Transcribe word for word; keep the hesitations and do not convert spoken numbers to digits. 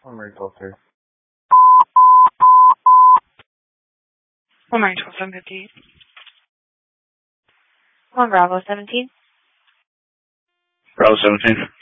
One Marine twelve, sir. One Marine twelve, seven fifty-eight. One Bravo seventeen. Bravo seventeen.